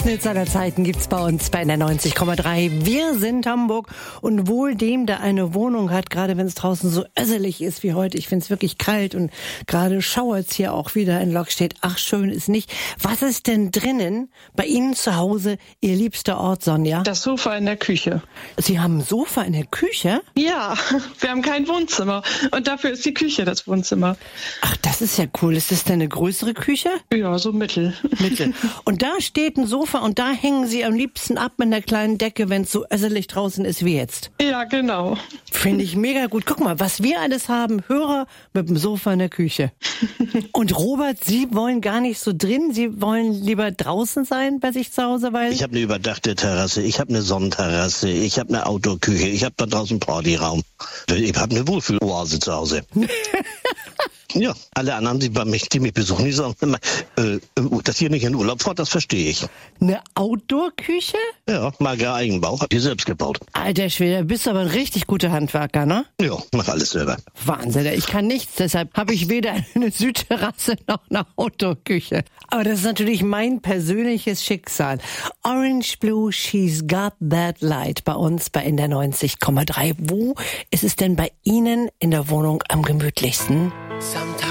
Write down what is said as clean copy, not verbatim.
besten Hits aller Zeiten gibt's bei uns bei der 90,3. Wir sind Hamburg und wohl dem, der eine Wohnung hat, gerade wenn es draußen so össelig ist wie heute. Ich find's wirklich kalt und gerade schauert's hier auch wieder in Lockstedt. Ach, schön ist nicht. Was ist denn drinnen bei Ihnen zu Hause, Ihr liebster Ort, Sonja? Das Sofa in der Küche. Sie haben ein Sofa in der Küche? Ja, wir haben kein Wohnzimmer und dafür ist die Küche das Wohnzimmer. Ach, das ist ja cool. Ist das denn eine größere Küche? Ja, so mittel. Mittel. Und da steht ein Sofa und da hängen Sie am liebsten ab mit einer kleinen Decke, wenn es so össelig draußen ist wie jetzt. Ja, genau. Finde ich mega gut. Guck mal, was wir alles haben. Hörer mit dem Sofa in der Küche. Und Robert, Sie wollen gar nicht so drin. Sie wollen lieber draußen sein bei sich zu Hause, weil... Ich habe eine überdachte Terrasse, ich habe eine Sonnenterrasse, ich habe eine Outdoor-Küche, ich habe da draußen Partyraum. Ich habe eine Wohlfühloase zu Hause. Ja, alle anderen, die mich besuchen, die sagen immer, dass ihr nicht in Urlaub fahrt, das verstehe ich. Eine Outdoor-Küche? Ja, mager Eigenbau, hab ich selbst gebaut. Alter Schwede, bist du aber ein richtig guter Handwerker, ne? Ja, mach alles selber. Wahnsinn, ich kann nichts, deshalb habe ich weder eine Südterrasse noch eine Outdoor-Küche. Aber das ist natürlich mein persönliches Schicksal. Orange Blue, She's Got That Light bei uns bei in der 90,3. Wo ist es denn bei Ihnen in der Wohnung am gemütlichsten? Sometimes